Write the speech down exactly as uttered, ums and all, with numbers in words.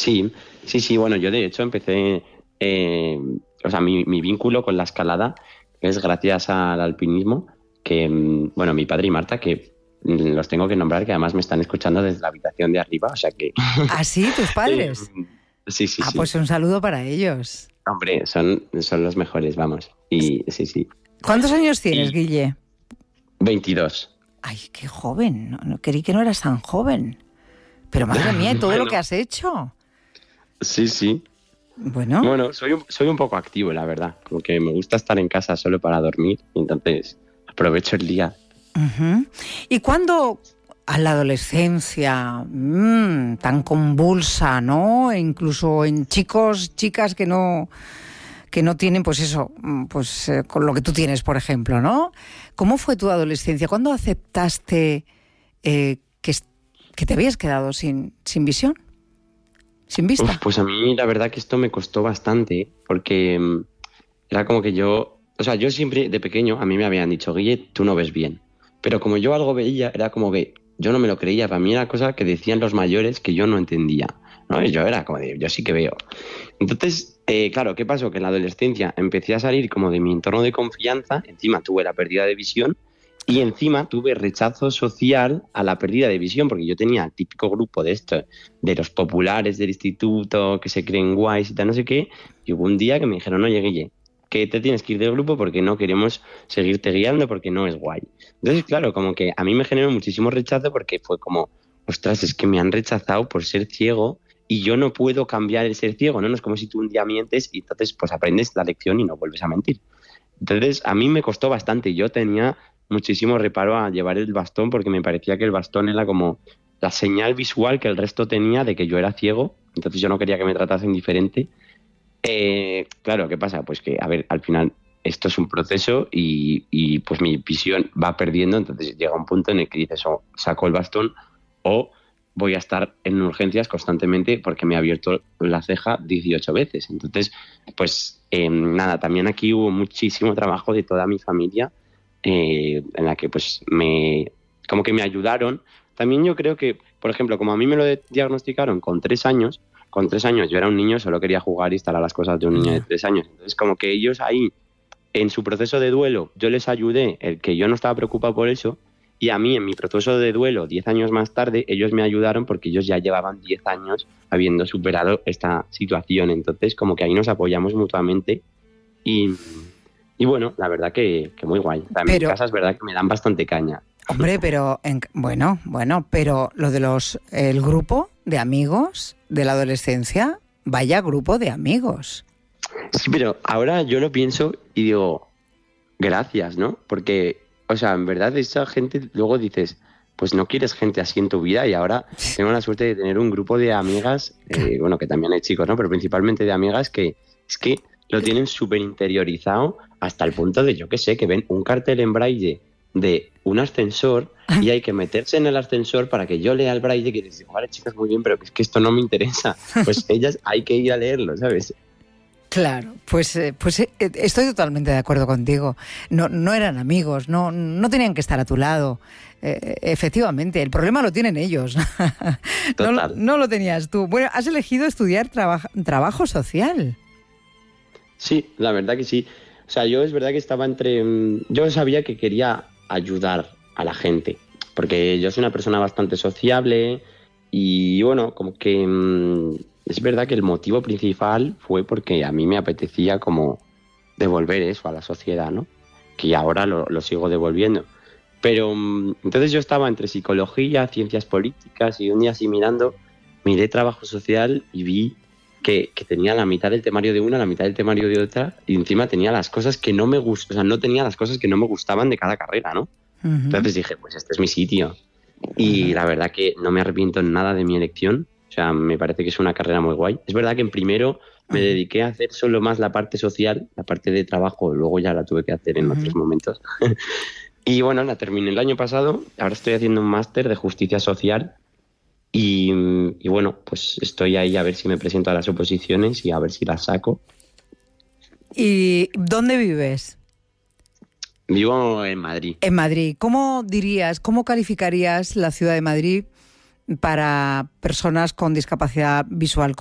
Sí, sí, sí, bueno, yo de hecho empecé, eh, o sea, mi, mi vínculo con la escalada es gracias al alpinismo, que, mm, bueno, mi padre y Marta, que mm, los tengo que nombrar, que además me están escuchando desde la habitación de arriba, o sea que... ¿Ah, sí? ¿Tus eh, padres? sí, sí, Ah, sí. pues un saludo para ellos. Hombre, son, son los mejores, vamos. Y sí, sí. ¿Cuántos años tienes, Y Guille? veintidós. Ay, qué joven. No, no, creí que no eras tan joven. Pero madre mía, ¿y todo lo Bueno, que has hecho? sí, sí. Bueno, Bueno, soy un, soy un poco activo, la verdad. Como que me gusta estar en casa solo para dormir, y entonces aprovecho el día. uh-huh. ¿Y cuándo a la adolescencia mmm, tan convulsa, ¿no? E incluso en chicos, chicas que no que no tienen, pues eso, pues eh, con lo que tú tienes, por ejemplo, ¿no? ¿Cómo fue tu adolescencia? ¿Cuándo aceptaste eh, que, que te habías quedado sin, sin visión? ¿Sin vista? Uf, pues a mí la verdad que esto me costó bastante, porque mm, era como que yo, o sea, yo siempre de pequeño a mí me habían dicho, Guille, tú no ves bien. Pero como yo algo veía, era como que yo no me lo creía, para mí era cosa que decían los mayores que yo no entendía, ¿no? Y yo era como de, yo sí que veo. Entonces, eh, claro, ¿qué pasó? Que en la adolescencia empecé a salir como de mi entorno de confianza, encima tuve la pérdida de visión y encima tuve rechazo social a la pérdida de visión, porque yo tenía el típico grupo de esto, de los populares del instituto, que se creen guays y tal, no sé qué, y hubo un día que me dijeron, oye, Guille, que te tienes que ir del grupo porque no queremos seguirte guiando porque no es guay. Entonces, claro, como que a mí me generó muchísimo rechazo porque fue como, ostras, es que me han rechazado por ser ciego y yo no puedo cambiar el ser ciego, ¿no? No es como si tú un día mientes y entonces pues aprendes la lección y no vuelves a mentir. Entonces, a mí me costó bastante. Yo tenía muchísimo reparo a llevar el bastón porque me parecía que el bastón era como la señal visual que el resto tenía de que yo era ciego. Entonces yo no quería que me tratasen diferente. Eh, claro, ¿qué pasa? Pues que, a ver, al final esto es un proceso y, y pues mi visión va perdiendo, entonces llega un punto en el que dices, o saco el bastón o voy a estar en urgencias constantemente porque me ha abierto la ceja dieciocho veces. Entonces, pues eh, nada, también aquí hubo muchísimo trabajo de toda mi familia eh, en la que pues me, como que me ayudaron. También yo creo que, por ejemplo, como a mí me lo diagnosticaron con tres años, con tres años yo era un niño, solo quería jugar y instalar las cosas de un niño de tres años. Entonces, como que ellos ahí, en su proceso de duelo, yo les ayudé, el que yo no estaba preocupado por eso, y a mí, en mi proceso de duelo, diez años más tarde, ellos me ayudaron porque ellos ya llevaban diez años habiendo superado esta situación. Entonces, como que ahí nos apoyamos mutuamente y, y bueno, la verdad que, que muy guay. También Pero, en casa es verdad que me dan bastante caña. hombre, pero, en, bueno, bueno, pero lo de los, el grupo de amigos de la adolescencia, vaya grupo de amigos. Sí, pero ahora yo lo pienso y digo, gracias, ¿no? Porque, o sea, en verdad esa gente luego dices, pues no quieres gente así en tu vida y ahora tengo la suerte de tener un grupo de amigas, eh, bueno, que también hay chicos, ¿no? Pero principalmente de amigas que es que lo tienen súper interiorizado hasta el punto de, yo qué sé, que ven un cartel en braille de un ascensor y hay que meterse en el ascensor para que yo lea el braille y que dices, vale, chicas, muy bien, pero es que esto no me interesa. Pues ellas hay que ir a leerlo, ¿sabes? Claro, pues, eh, pues eh, estoy totalmente de acuerdo contigo. No, no eran amigos, no, no tenían que estar a tu lado. Eh, efectivamente, el problema lo tienen ellos. no, lo, no lo tenías tú. Bueno, has elegido estudiar traba- trabajo social. Sí, la verdad que sí. O sea, yo es verdad que estaba entre... Yo sabía que quería ayudar a la gente, porque yo soy una persona bastante sociable y bueno, como que... Es verdad que el motivo principal fue porque a mí me apetecía como devolver eso a la sociedad, ¿no? Que ahora lo, lo sigo devolviendo. Pero entonces yo estaba entre psicología, ciencias políticas y un día así mirando, miré trabajo social y vi que, que tenía la mitad del temario de una, la mitad del temario de otra y encima tenía las cosas que no me gustaban, o sea, no tenía las cosas que no me gustaban de cada carrera, ¿no? Uh-huh. Entonces dije, pues este es mi sitio. Y uh-huh. la verdad que no me arrepiento en nada de mi elección. O sea, me parece que es una carrera muy guay. Es verdad que en primero me uh-huh. dediqué a hacer solo más la parte social, la parte de trabajo, luego ya la tuve que hacer en uh-huh. otros momentos. Y bueno, la terminé el año pasado, ahora estoy haciendo un máster de justicia social y, y bueno, pues estoy ahí a ver si me presento a las oposiciones y a ver si las saco. ¿Y dónde vives? Vivo en Madrid. En Madrid. ¿Cómo dirías, cómo calificarías la ciudad de Madrid para personas con discapacidad visual